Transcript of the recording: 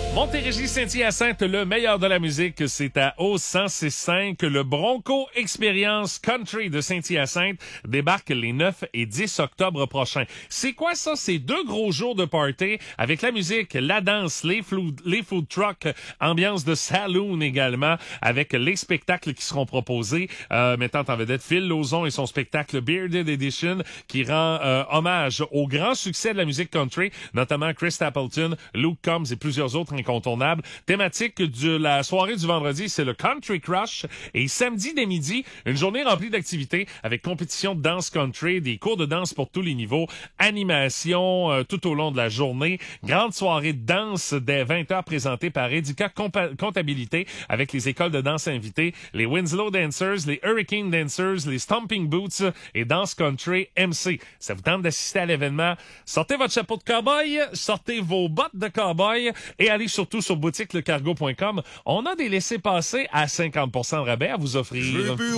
Montérégie Saint-Hyacinthe, le meilleur de la musique, c'est à O106.5. Le Bronco Experience Country de Saint-Hyacinthe débarque les 9 et 10 octobre prochains. C'est quoi ça? C'est 2 gros jours de party avec la musique, la danse, les food trucks, ambiance de saloon également, avec les spectacles qui seront proposés, mettant en vedette Phil Lauzon et son spectacle Bearded Edition qui rend hommage au grand succès de la musique country, notamment Chris Stapleton, Luke Combs et plusieurs autres incontournable. Thématique de la soirée du vendredi, c'est le Country Crush. Et samedi dès midi, une journée remplie d'activités avec compétition de danse country, des cours de danse pour tous les niveaux, animation tout au long de la journée, grande soirée de danse dès 20h présentée par Edica Comptabilité avec les écoles de danse invitées, les Winslow Dancers, les Hurricane Dancers, les Stomping Boots et Danse Country MC. Ça vous tente d'assister à l'événement? Sortez votre chapeau de cowboy, sortez vos bottes de cowboy et allez surtout sur boutiquelecargo.com. On a des laissez-passer à 50% de rabais à vous offrir.